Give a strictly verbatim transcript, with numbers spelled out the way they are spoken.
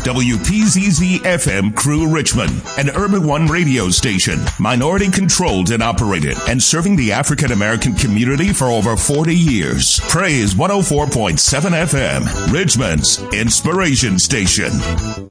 W P Z Z F M Crew Richmond, an Urban One radio station, minority controlled and operated, and serving the African American community for over forty years. Praise one oh four point seven F M, Richmond's inspiration station.